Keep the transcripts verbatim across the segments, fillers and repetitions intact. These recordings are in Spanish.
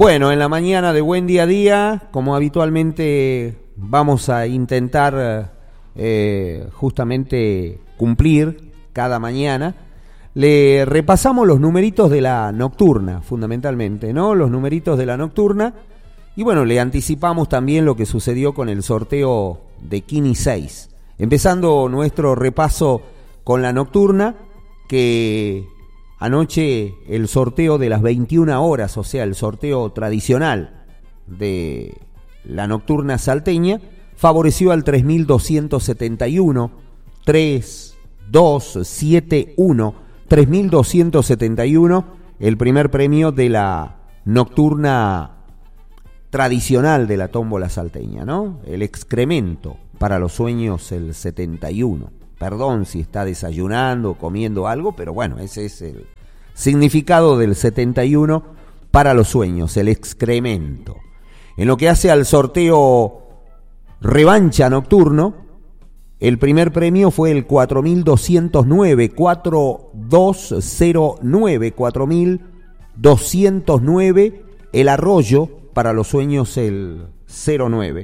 Bueno, en la mañana de Buen Día a Día, como habitualmente vamos a intentar eh, justamente cumplir cada mañana, le repasamos los numeritos de la nocturna, fundamentalmente, ¿no? Los numeritos de la nocturna. Y bueno, le anticipamos también lo que sucedió con el sorteo de Kini seis. Empezando nuestro repaso con la nocturna, que anoche el sorteo de las veintiuna horas, o sea, el sorteo tradicional de la nocturna salteña, favoreció al tres mil doscientos setenta y uno, tres dos siete uno, tres mil doscientos setenta y uno, el primer premio de la nocturna tradicional de la tómbola salteña, ¿no? El excremento para los sueños, el setenta y uno. Perdón si está desayunando, comiendo algo, pero bueno, ese es el significado del setenta y uno para los sueños, el excremento. En lo que hace al sorteo revancha nocturno, el primer premio fue el cuatro mil doscientos nueve, cuatro dos cero nueve, cuatro mil doscientos nueve, el arroyo para los sueños, el cero nueve.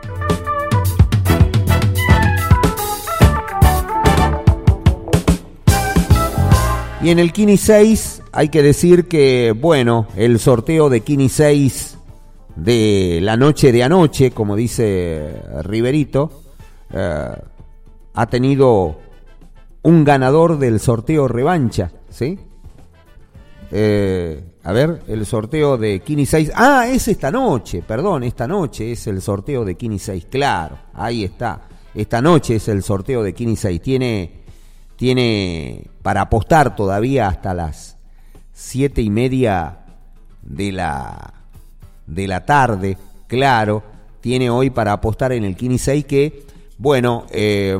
Y en el Kini seis hay que decir que, bueno, el sorteo de Kini seis de la noche de anoche, como dice Riverito, eh, ha tenido un ganador del sorteo revancha, ¿sí? Eh, a ver, el sorteo de Kini seis. Ah, es esta noche, perdón, esta noche es el sorteo de Kini seis, claro, ahí está. Esta noche es el sorteo de Kini seis. Tiene... Tiene para apostar todavía hasta las siete y media de la, de la tarde, claro, tiene hoy para apostar en el Kini seis que, bueno, eh,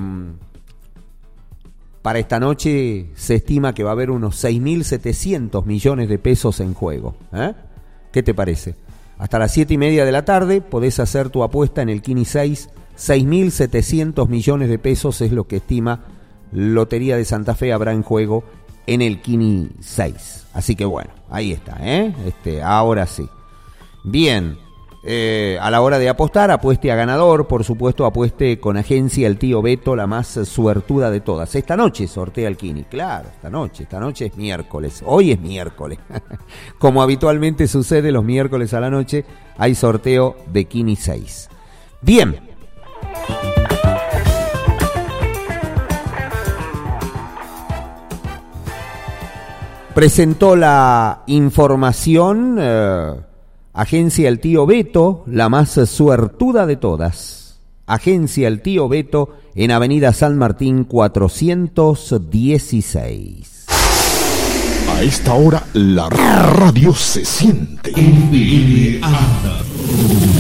para esta noche se estima que va a haber unos seis mil setecientos millones de pesos en juego. ¿eh? ¿Qué te parece? Hasta las siete y media de la tarde podés hacer tu apuesta en el Kini seis, seis mil setecientos millones de pesos es lo que estima Lotería de Santa Fe habrá en juego en el Kini seis. Así que bueno, ahí está, ¿eh? Este, ahora sí. Bien, eh, a la hora de apostar, apueste a ganador, por supuesto, apueste con Agencia El Tío Beto, la más suertuda de todas. Esta noche sortea el Kini, claro, esta noche, esta noche es miércoles, hoy es miércoles. Como habitualmente sucede los miércoles a la noche, hay sorteo de Kini seis. Bien. Presentó la información eh, Agencia El Tío Beto, la más suertuda de todas. Agencia El Tío Beto en Avenida San Martín cuatrocientos dieciséis. A esta hora la radio se siente.